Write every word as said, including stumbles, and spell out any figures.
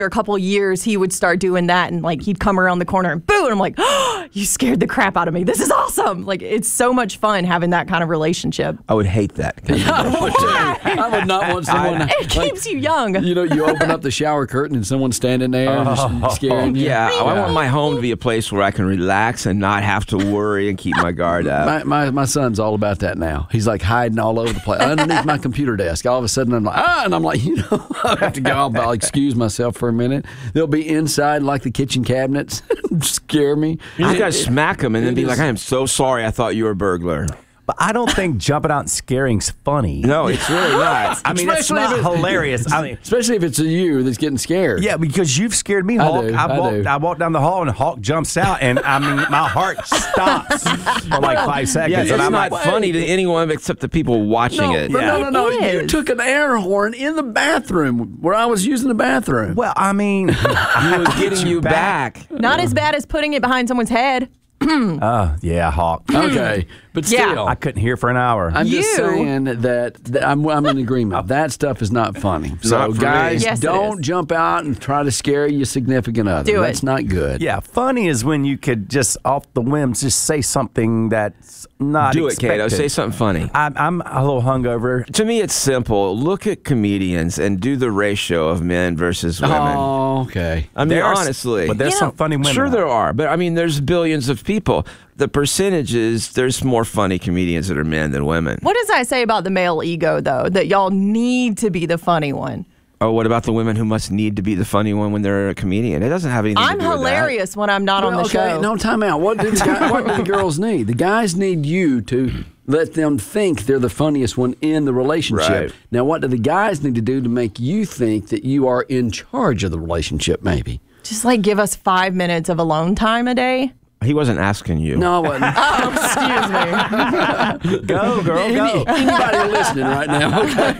a couple of years, he would start doing that, and like he'd come around the corner and boo, and I'm like, oh, you scared the crap out of me. This is awesome. Like, it's so much fun having that kind of relationship. I would hate that. I would not want someone. It keeps you young. You know, you open up the shower curtain and someone's standing there Oh. just scaring you. Yeah, I want my home to be a place where I can relax and not have to worry and keep my guard up. My, my my son's all about that now. He's like hiding all over the place underneath my computer desk. All of a sudden, I'm like, ah, and I'm like, you know, I have to go. I'll, I'll excuse myself for a minute. They'll be inside like the kitchen cabinets, scare me. You just gotta smack them and then be like, I am so sorry. I thought you were a burglar. But I don't think jumping out and scaring's funny. No, it's really not. I mean, it's Especially not if it's- hilarious. I mean, Especially if it's you that's getting scared. yeah, because you've scared me, I Hawk. do, I, I walk, do. I walk down the hall and Hawk jumps out, and I mean, my heart stops for like five seconds. Yeah, it's and I'm not like, funny to anyone except the people watching No, it. but Yeah. no, no, no. It You is. took an air horn in the bathroom where I was using the bathroom. well, I mean, He was getting you back. Not as bad as putting it behind someone's head. uh, yeah, Hawk. Okay, but Yeah. still, I couldn't hear for an hour. I'm just You- saying that, that I'm, I'm in agreement. That stuff is not funny. So, Not for me. guys, Yes, it don't is. jump out and try to scare your significant other. Do it. That's not good. Yeah, funny is when you could just off the whim just say something that's not Do it, Kato. expected. Say something funny. I'm, I'm a little hungover. To me, it's simple. Look at comedians and do the ratio of men versus women. Oh, okay. I mean, There are s- honestly. but there's You some know, funny women. Sure, out there are, but I mean, there's billions of people. The percentages, there's more funny comedians that are men than women. What does that say about the male ego, though, that y'all need to be the funny one? Oh, what about the women who must need to be the funny one when they're a comedian? It doesn't have anything I'm to do with that. hilarious when I'm not on Well, the okay, show. no, time out. What do, the guy, what do the girls need? The guys need you to let them think they're the funniest one in the relationship. Right. Now, what do the guys need to do to make you think that you are in charge of the relationship, maybe? Just like give us five minutes of alone time a day. He wasn't asking you. No, I wasn't. Oh, excuse me. Go, girl, Any, go. anybody listening right now, okay?